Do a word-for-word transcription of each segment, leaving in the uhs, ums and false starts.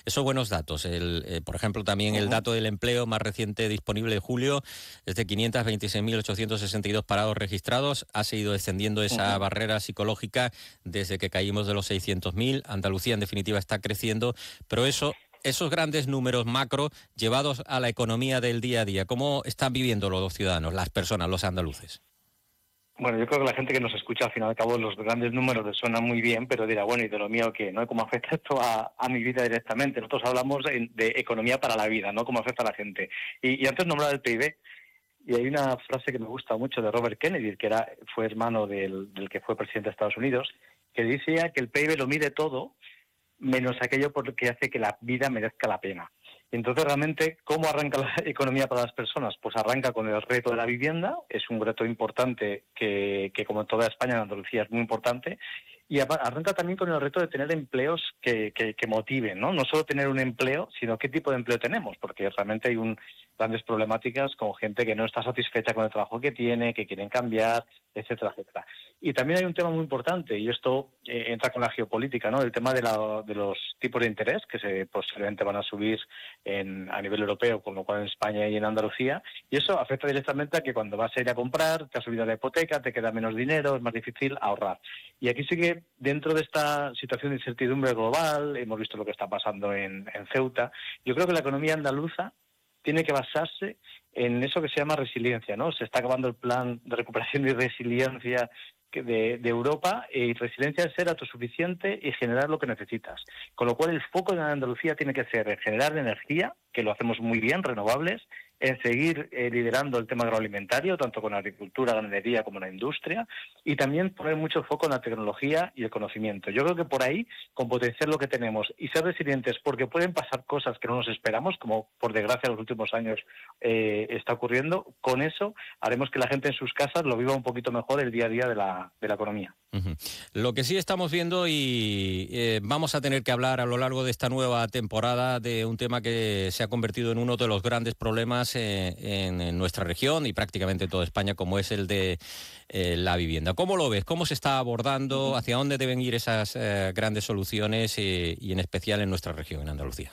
esos buenos datos. El, eh, por ejemplo, también el Ujú. dato del empleo más reciente disponible de julio es de quinientos veintiséis mil ochocientos sesenta y dos parados registrados. Ha seguido descendiendo esa Ujú. barrera psicológica desde que caímos de los seiscientos mil. Andalucía, en definitiva, está creciendo, pero eso... Esos grandes números macro llevados a la economía del día a día, ¿cómo están viviendo los ciudadanos, las personas, los andaluces? Bueno, yo creo que la gente que nos escucha, al fin y al cabo, los grandes números les suenan muy bien, pero dirá, bueno, ¿y de lo mío qué? ¿No? ¿Cómo afecta esto a, a mi vida directamente? Nosotros hablamos de, de economía para la vida, ¿no? ¿Cómo afecta a la gente? Y, y antes nombraba el P I B, y hay una frase que me gusta mucho de Robert Kennedy, que era fue hermano del, del que fue presidente de Estados Unidos, que decía que el P I B lo mide todo, menos aquello por lo que hace que la vida merezca la pena. Entonces, realmente, ¿cómo arranca la economía para las personas? Pues arranca con el reto de la vivienda, es un reto importante que, que como en toda España, en Andalucía es muy importante, y arranca también con el reto de tener empleos que, que, que motiven, ¿no? No solo tener un empleo, sino qué tipo de empleo tenemos, porque realmente hay un, grandes problemáticas con gente que no está satisfecha con el trabajo que tiene, que quieren cambiar, etcétera, etcétera. Y también hay un tema muy importante, y esto eh, entra con la geopolítica, ¿no? El tema de, la, de los tipos de interés, que se posiblemente van a subir en, a nivel europeo, con lo cual en España y en Andalucía, y eso afecta directamente a que cuando vas a ir a comprar, te ha subido la hipoteca, te queda menos dinero, es más difícil ahorrar. Y aquí sí que dentro de esta situación de incertidumbre global, hemos visto lo que está pasando en, en Ceuta, yo creo que la economía andaluza tiene que basarse en eso que se llama resiliencia, ¿no? Se está acabando el plan de recuperación y resiliencia de, de Europa, y resiliencia es ser autosuficiente y generar lo que necesitas. Con lo cual el foco de Andalucía tiene que ser en generar energía, que lo hacemos muy bien, renovables, en seguir eh, liderando el tema agroalimentario, tanto con la agricultura, ganadería como la industria, y también poner mucho foco en la tecnología y el conocimiento. Yo creo que por ahí, con potenciar lo que tenemos y ser resilientes, porque pueden pasar cosas que no nos esperamos, como por desgracia en los últimos años eh, está ocurriendo, con eso haremos que la gente en sus casas lo viva un poquito mejor el día a día de la, de la economía. Uh-huh. Lo que sí estamos viendo, y eh, vamos a tener que hablar a lo largo de esta nueva temporada de un tema que se ha convertido en uno de los grandes problemas eh, en, en nuestra región y prácticamente en toda España, como es el de eh, la vivienda. ¿Cómo lo ves? ¿Cómo se está abordando? Uh-huh. ¿Hacia dónde deben ir esas eh, grandes soluciones eh, y en especial en nuestra región, en Andalucía?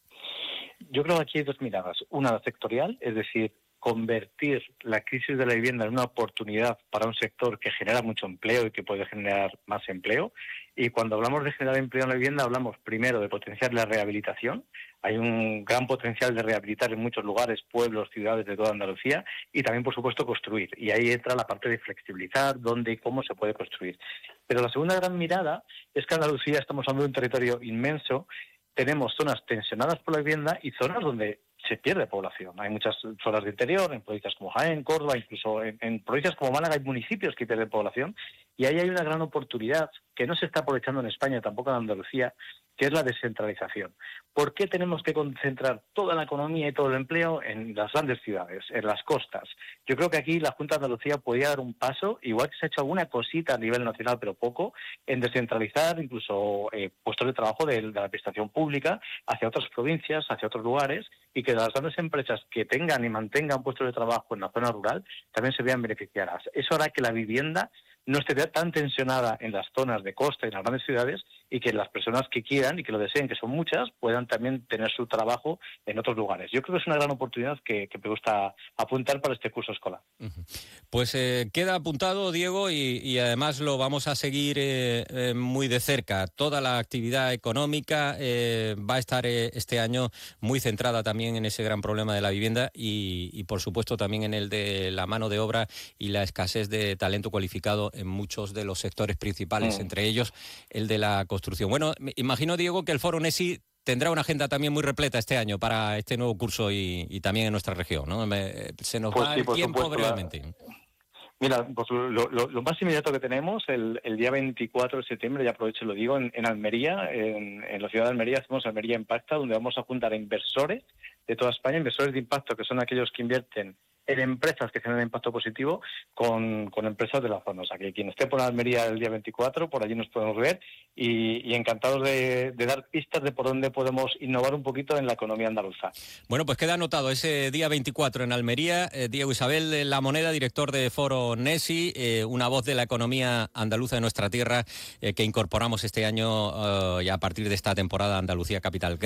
Yo creo que aquí hay dos miradas. Una sectorial, es decir, convertir la crisis de la vivienda en una oportunidad para un sector que genera mucho empleo y que puede generar más empleo. Y cuando hablamos de generar empleo en la vivienda, hablamos primero de potenciar la rehabilitación. Hay un gran potencial de rehabilitar en muchos lugares, pueblos, ciudades de toda Andalucía, y también, por supuesto, construir. Y ahí entra la parte de flexibilizar dónde y cómo se puede construir. Pero la segunda gran mirada es que Andalucía, estamos hablando de un territorio inmenso, tenemos zonas tensionadas por la vivienda y zonas donde se pierde población. Hay muchas zonas de interior, en provincias como Jaén, Córdoba, incluso en, en provincias como Málaga hay municipios que pierden población, y ahí hay una gran oportunidad que no se está aprovechando en España, tampoco en Andalucía, que es la descentralización. ¿Por qué tenemos que concentrar toda la economía y todo el empleo en las grandes ciudades, en las costas? Yo creo que aquí la Junta de Andalucía podría dar un paso, igual que se ha hecho alguna cosita a nivel nacional, pero poco, en descentralizar incluso eh, puestos de trabajo de, de la administración pública hacia otras provincias, hacia otros lugares, y que las grandes empresas que tengan y mantengan puestos de trabajo en la zona rural también se vean beneficiadas. Eso hará que la vivienda no esté tan tensionada en las zonas de costa y en las grandes ciudades, y que las personas que quieran y que lo deseen, que son muchas, puedan también tener su trabajo en otros lugares. Yo creo que es una gran oportunidad que, que me gusta apuntar para este curso escolar. Uh-huh. Pues eh, queda apuntado, Diego, y, y además lo vamos a seguir eh, eh, muy de cerca. Toda la actividad económica eh, va a estar eh, este año muy centrada también en ese gran problema de la vivienda y, y, por supuesto, también en el de la mano de obra y la escasez de talento cualificado en muchos de los sectores principales, mm. entre ellos el de la construcción. Bueno, me imagino, Diego, que el Foro NESI tendrá una agenda también muy repleta este año para este nuevo curso y, y también en nuestra región, ¿no? Me, se nos pues va sí, el por tiempo supuesto, brevemente. La... Mira, pues lo, lo, lo más inmediato que tenemos, el, el día veinticuatro de septiembre, ya aprovecho y lo digo, en, en Almería, en, en la ciudad de Almería, hacemos Almería Impacta, donde vamos a juntar a inversores de toda España, inversores de impacto, que son aquellos que invierten en empresas que generan impacto positivo con, con empresas de la zona. O sea, que quien esté por Almería el día veinticuatro, por allí nos podemos ver, y, y encantados de, de dar pistas de por dónde podemos innovar un poquito en la economía andaluza. Bueno, pues queda anotado ese día veinticuatro en Almería. Eh, Diego Isabel La Moneda, director de Foro NESI, eh, una voz de la economía andaluza de nuestra tierra eh, que incorporamos este año eh, y a partir de esta temporada Andalucía Capital.